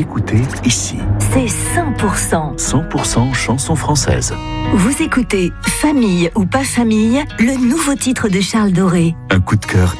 écoutez ici. C'est 100%. 100% chansons françaises. Vous écoutez Famille ou pas famille, le nouveau titre de Charles Doré. Un coup de cœur